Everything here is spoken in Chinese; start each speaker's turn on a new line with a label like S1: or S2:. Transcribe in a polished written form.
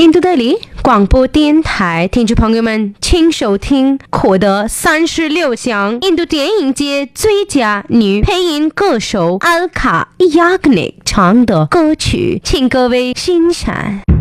S1: 印度德里广播电台听众朋友们，请收听获得36项印度电影节最佳女配音歌手阿尔卡·亚格尼唱的歌曲，请各位欣赏。